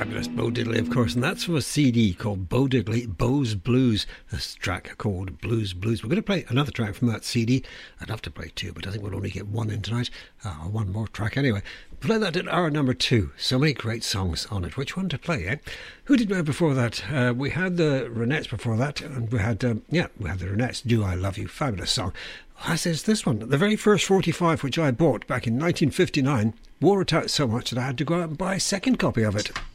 fabulous Bo Diddley, of course, and that's from a CD called Bo Diddley, Bo's Blues, this track called Blues Blues. We're going to play another track from that CD. I'd love to play two, but I think we'll only get one in tonight, or one more track anyway. Play that at hour number 2. So many great songs on it. Which one to play, eh? Who did we have before that? We had the Ronettes before that, and we had the Ronettes, Do I Love You, fabulous song. As is this one, the very first 45 which I bought back in 1959, wore it out so much that I had to go out and buy a second copy of it.